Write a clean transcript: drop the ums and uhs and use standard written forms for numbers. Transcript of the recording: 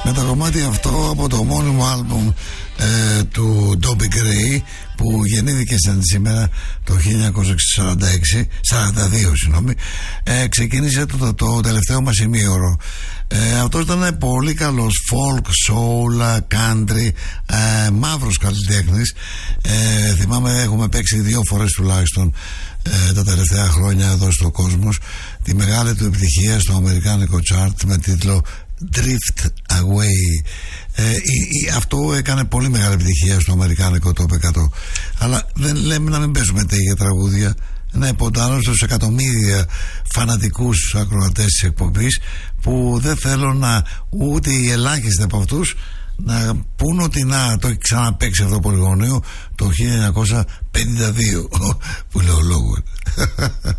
με το κομμάτι αυτό από το μόνιμο άλμπουμ του Dobby Gray, που γεννήθηκε σήμερα το 1942, συγγνώμη. Ξεκίνησε το τελευταίο μας ημίωρο. Αυτός ήταν πολύ καλός folk, soul, country, μαύρος καλλιτέχνης. Θυμάμαι, έχουμε παίξει 2 φορές τουλάχιστον τα τελευταία χρόνια εδώ στο κόσμος τη μεγάλη του επιτυχία στο αμερικάνικο chart με τίτλο Drift Away. Αυτό έκανε πολύ μεγάλη επιτυχία στο αμερικάνικο top 100. Αλλά δεν λέμε να μην παίζουμε τέτοια τραγούδια, να υποτάνω στους εκατομμύρια φανατικούς ακροατές της εκπομπής, που δεν θέλω να, ούτε οι ελάχιστοι από αυτούς, να πούν ότι να το έχει ξαναπαίξει αυτό πολυγωνίο το 1952 που λέω λόγο.